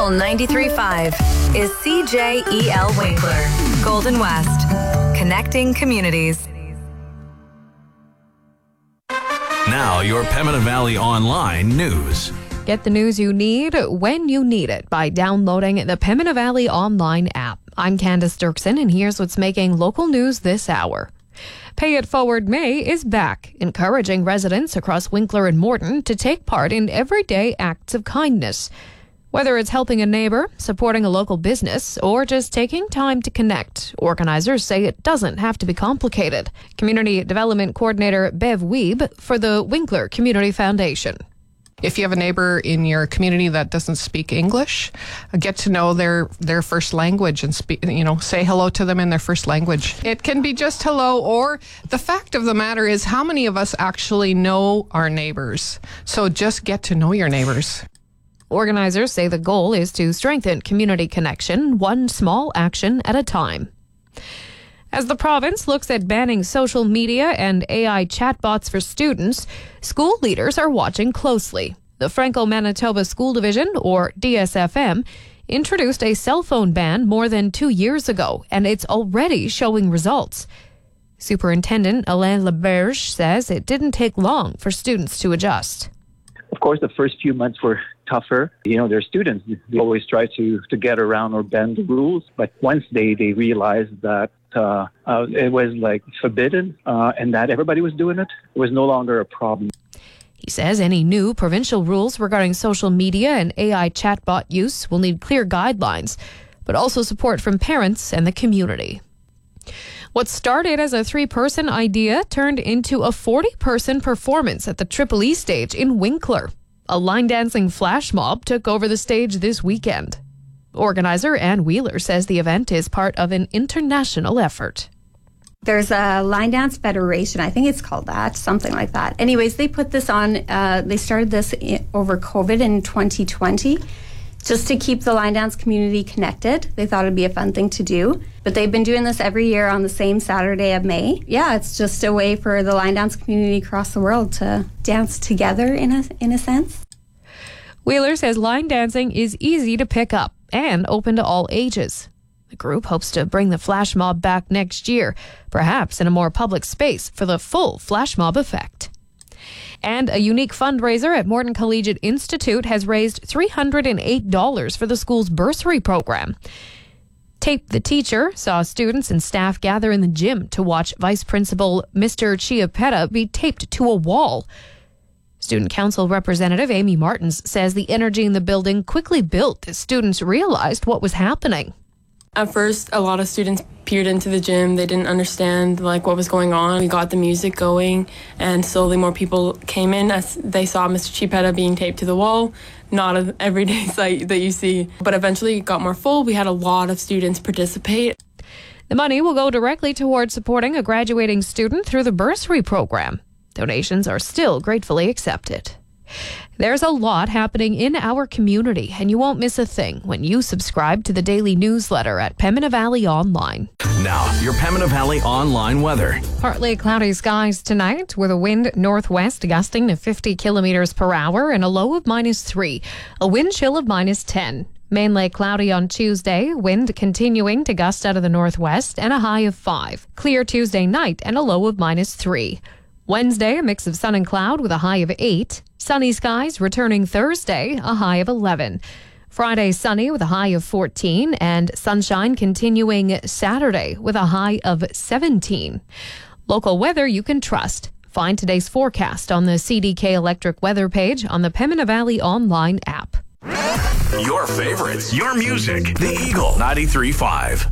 Eagle 93.5 is CJEL Winkler, Golden West, connecting communities. Now, your Pembina Valley Online news. Get the news you need when you need it by downloading the Pembina Valley Online app. I'm Candace Dirksen, and here's what's making local news this hour. Pay It Forward May is back, encouraging residents across Winkler and Morton to take part in everyday acts of kindness. Whether it's helping a neighbor, supporting a local business, or just taking time to connect, organizers say it doesn't have to be complicated. Community Development Coordinator Bev Weeb for the Winkler Community Foundation. If you have a neighbor in your community that doesn't speak English, get to know their first language and say hello to them in their first language. It can be just hello, or the fact of the matter is, how many of us actually know our neighbors? So just get to know your neighbors. Organizers say the goal is to strengthen community connection, one small action at a time. As the province looks at banning social media and AI chatbots for students, school leaders are watching closely. The Franco-Manitoba School Division, or DSFM, introduced a cell phone ban more than 2 years ago, and it's already showing results. Superintendent Alain Laberge says it didn't take long for students to adjust. Of course, the first few months were tougher. They're students. They always try to get around or bend the rules. But once they realized that it was forbidden and that everybody was doing it, it was no longer a problem. He says any new provincial rules regarding social media and AI chatbot use will need clear guidelines, but also support from parents and the community. What started as a 3-person idea turned into a 40-person performance at the Triple E stage in Winkler. A line dancing flash mob took over the stage this weekend. Organizer Ann Wheeler says the event is part of an international effort. There's a line dance federation, I think it's called that, something like that. Anyways, they put this on, they started this over COVID in 2020. Just to keep the line dance community connected. They thought it'd be a fun thing to do. But they've been doing this every year on the same Saturday of May. Yeah, it's just a way for the line dance community across the world to dance together in a sense. Wheeler says line dancing is easy to pick up and open to all ages. The group hopes to bring the flash mob back next year, perhaps in a more public space for the full flash mob effect. And a unique fundraiser at Morton Collegiate Institute has raised $308 for the school's bursary program. Tape the Teacher saw students and staff gather in the gym to watch Vice Principal Mr. Chiapetta be taped to a wall. Student Council Representative Amy Martins says the energy in the building quickly built as students realized what was happening. At first, a lot of students peered into the gym. They didn't understand what was going on. We got the music going, and slowly more people came in as they saw Mr. Chiapetta being taped to the wall. Not an everyday sight that you see. But eventually it got more full. We had a lot of students participate. The money will go directly towards supporting a graduating student through the bursary program. Donations are still gratefully accepted. There's a lot happening in our community, and you won't miss a thing when you subscribe to the daily newsletter at Pembina Valley Online. Now, your Pembina Valley Online weather. Partly cloudy skies tonight with a wind northwest gusting to 50 kilometers per hour and a low of -3, a wind chill of -10. Mainly cloudy on Tuesday, wind continuing to gust out of the northwest and a high of 5. Clear Tuesday night and a low of -3. Wednesday, a mix of sun and cloud with a high of 8. Sunny skies returning Thursday, a high of 11. Friday, sunny with a high of 14. And sunshine continuing Saturday with a high of 17. Local weather you can trust. Find today's forecast on the CDK Electric weather page on the Pembina Valley Online app. Your favorites, your music. The Eagle 93.5.